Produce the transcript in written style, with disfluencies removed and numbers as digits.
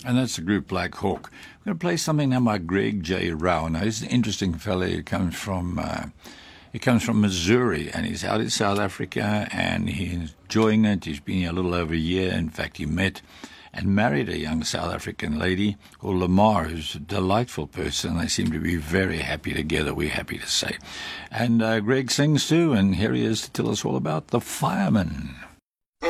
And that's the group Black Hawk. We're going to play something now by Greg J. Rao. Now, he's an interesting fellow. He comes from Missouri, and he's out in South Africa, and he's enjoying it. He's been here a little over a year. In fact, he met and married a young South African lady called Lamar, who's a delightful person. They seem to be very happy together, we're happy to say. And Greg sings too, and here he is to tell us all about The Fireman.